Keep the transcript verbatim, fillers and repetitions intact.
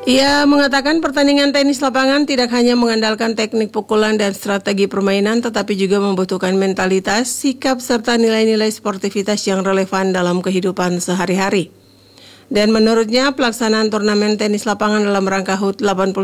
Ia mengatakan pertandingan tenis lapangan tidak hanya mengandalkan teknik pukulan dan strategi permainan, tetapi juga membutuhkan mentalitas, sikap, serta nilai-nilai sportivitas yang relevan dalam kehidupan sehari-hari. Dan menurutnya pelaksanaan turnamen tenis lapangan dalam rangka H U T delapan puluh